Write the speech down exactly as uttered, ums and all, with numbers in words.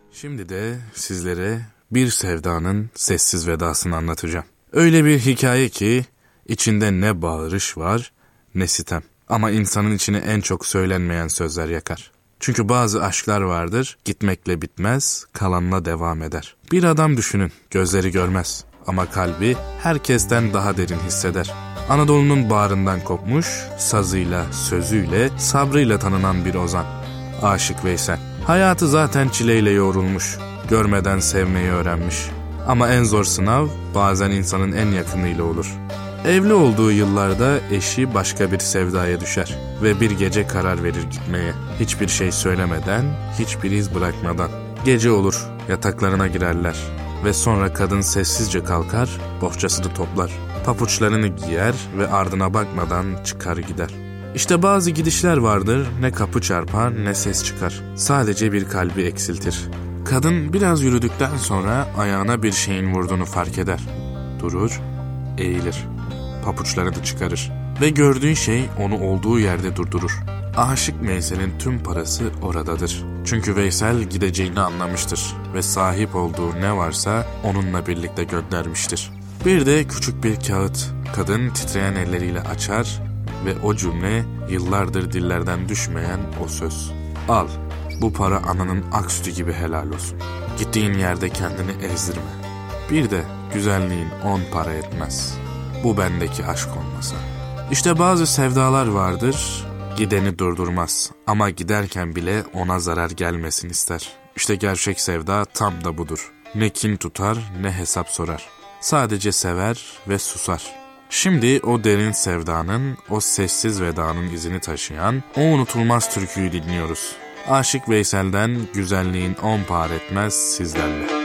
Şimdi de sizlere bir sevdanın sessiz vedasını anlatacağım. Öyle bir hikaye ki içinde ne bağırış var ne sitem. Ama insanın içine en çok söylenmeyen sözler yakar. Çünkü bazı aşklar vardır, gitmekle bitmez, kalanla devam eder. Bir adam düşünün, gözleri görmez ama kalbi herkesten daha derin hisseder. Anadolu'nun bağrından kopmuş, sazıyla, sözüyle, sabrıyla tanınan bir ozan. Aşık Veysel. Hayatı zaten çileyle yoğrulmuş, görmeden sevmeyi öğrenmiş. Ama en zor sınav bazen insanın en yakınıyla olur. Evli olduğu yıllarda eşi başka bir sevdaya düşer ve bir gece karar verir gitmeye. Hiçbir şey söylemeden, hiçbir iz bırakmadan. Gece olur, yataklarına girerler ve sonra kadın sessizce kalkar, bohçasını toplar. Papuçlarını giyer ve ardına bakmadan çıkar gider. İşte bazı gidişler vardır, ne kapı çarpar ne ses çıkar. Sadece bir kalbi eksiltir. Kadın biraz yürüdükten sonra ayağına bir şeyin vurduğunu fark eder. Durur, eğilir. Papuçlarını çıkarır ve gördüğü şey onu olduğu yerde durdurur. Aşık Veysel'in tüm parası oradadır. Çünkü Veysel gideceğini anlamıştır ve sahip olduğu ne varsa onunla birlikte göndermiştir. Bir de küçük bir kağıt. Kadın titreyen elleriyle açar ve o cümle yıllardır dillerden düşmeyen o söz. Al, bu para ananın ak sütü gibi helal olsun. Gittiğin yerde kendini ezdirme. Bir de güzelliğin on para etmez. Bu bendeki aşk olmasa. İşte bazı sevdalar vardır, gideni durdurmaz ama giderken bile ona zarar gelmesin ister. İşte gerçek sevda tam da budur. Ne kin tutar ne hesap sorar. Sadece sever ve susar. Şimdi o derin sevdanın, o sessiz vedanın izini taşıyan o unutulmaz türküyü dinliyoruz. Aşık Veysel'den güzelliğin on par etmez sizlerle.